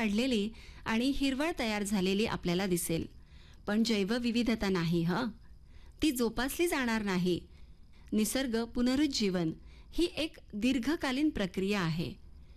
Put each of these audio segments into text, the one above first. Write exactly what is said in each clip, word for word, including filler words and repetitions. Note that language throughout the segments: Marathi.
वाढलेली आणि हिरवळ तयार झालेली आपल्याला दिसेल, पण जैवविविधता नाही हं, ती जोपासली जाणार नाही. निसर्ग पुनरुज्जीवन ही एक दीर्घकालीन प्रक्रिया आहे.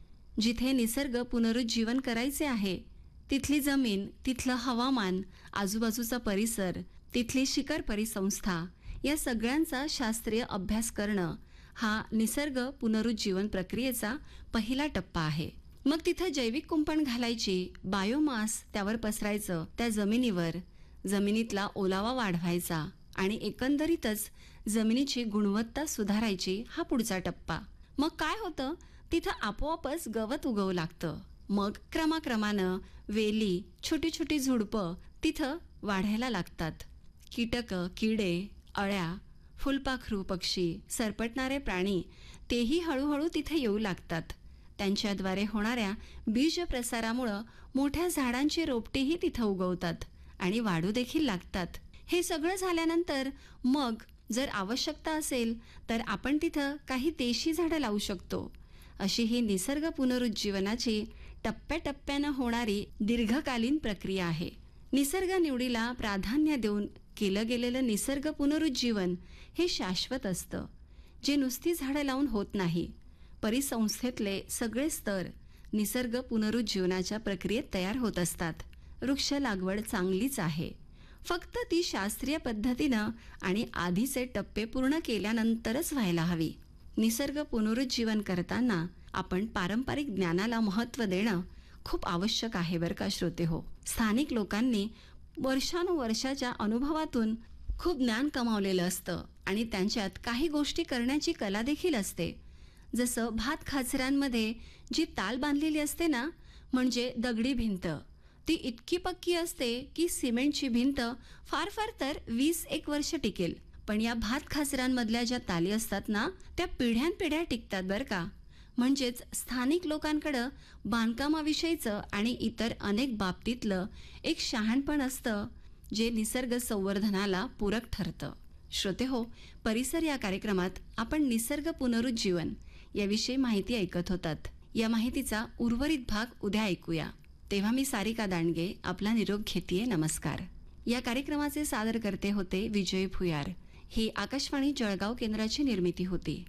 जिथे निसर्ग पुनरुज्जीवन करायचे आहे, तिथली जमीन, तिथलं हवामान, आजूबाजूचा परिसर, तिथली शिखर परिसंस्था या सगळ्यांचा शास्त्रीय अभ्यास करणं हा निसर्ग पुनरुज्जीवन प्रक्रियेचा पहिला टप्पा आहे. मग तिथं जैविक कुंपण घालायची, बायोमास त्यावर पसरायचं, त्या जमिनीवर जमिनीतला ओलावा वाढवायचा आणि एकंदरीतच जमिनीची गुणवत्ता सुधारायची हा पुढचा टप्पा. मग काय होतं, तिथं आपोआपच गवत उगवू लागतं. मग क्रमाक्रमानं वेली, छोटी छोटी झुडपं तिथं वाढायला लागतात. कीटक, किडे, अळ्या, फुलपाखरू पक्षी, सरपटणारे प्राणी तेही हळूहळू तिथे येऊ लागतात. त्यांच्याद्वारे होणाऱ्या बीज प्रसारामुळं मोठ्या झाडांची रोपटीही तिथं उगवतात आणि वाढू देखील लागतात. हे सगळं झाल्यानंतर मग जर आवश्यकता असेल तर आपण तिथं काही देशी झाडं लावू शकतो. अशी ही निसर्ग पुनरुज्जीवनाची टप्प्याटप्प्यानं होणारी दीर्घकालीन प्रक्रिया आहे. निसर्ग निवडीला प्राधान्य देऊन केलं गेलेलं निसर्ग पुनरुज्जीवन हे शाश्वत असतं, जे नुसती झाडं लावून होत नाही. परिसंस्थेतले सगळे स्तर निसर्ग पुनरुज्जीवनाच्या प्रक्रियेत तयार होत असतात. वृक्ष लागवड चांगलीच आहे, फक्त ती शास्त्रीय पद्धतीनं आणि आधीचे टप्पे पूर्ण केल्यानंतरच व्हायला हवी. निसर्ग पुनरुज्जीवन करताना आपण पारंपरिक ज्ञानाला महत्त्व देणं खूप आवश्यक आहे बरं का श्रोते हो. स्थानिक लोकांनी वर्षानुवर्षाच्या अनुभवातून खूप ज्ञान कमावलेलं असतं आणि त्यांच्यात काही गोष्टी करण्याची कला देखील असते. जसं भात खाचरांमध्ये जी ताल बांधलेली असते ना, म्हणजे दगडी भिंत, ती इतकी पक्की असते की सिमेंटची भिंत फार फार तर वीस एक वर्ष टिकेल. पण या भात खाचरांमधल्या ज्या ताली असतात ना, त्या पिढ्यानपिढ्या टिकतात बरं का. म्हणजेच स्थानिक लोकांकडं बांधकामाविषयीचं आणि इतर अनेक बाबतीतलं एक शहाणपण असतं, जे निसर्ग संवर्धनाला पूरक ठरतं. श्रोते हो, परिसर या कार्यक्रमात आपण निसर्ग पुनरुज्जीवन याविषयी माहिती ऐकत होतात. या माहितीचा उर्वरित भाग उद्या ऐकूया. तेव्हा मी सारिका दांडगे आपला निरोप घेतेय. नमस्कार. या कार्यक्रमाचे सादर करते होते विजय भुयार. ही आकाशवाणी जळगाव केंद्राची निर्मिती होती.